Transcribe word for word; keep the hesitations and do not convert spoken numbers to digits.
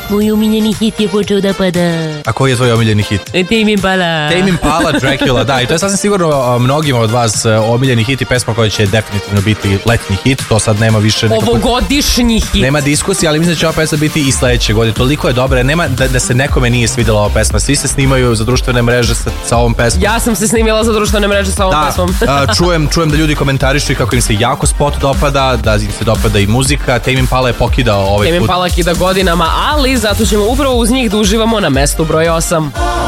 Moj omiljeni hit je počeo da pada. A koji je tvoj omiljeni hit? Tame Impala. Tame Impala, Dracula, da, i to je sasvim sigurno mnogima od vas omiljeni hit i pesma koja će definitivno biti letnji hit, to sad nema više nekako... Ovogodišnji hit. Nema diskusije, ali mislim da će ova pesma biti i sledeće godine. Toliko je dobra, nema da, da se nekome nije svidjela ova pesma. Svi se snimaju za društvene mreže sa, sa ovom pesmom. Ja sam se snimila za društvene mreže sa ovom da, pesmom. a, čujem, čujem da ljudi komentarišu i kako im se jako spot dopada, da im se dopada i muzika. Tame Impala je pokidao ovaj Tame put. Impala kida godinama, ali zato ćemo upravo uz njih da uživamo na mestu broj osam.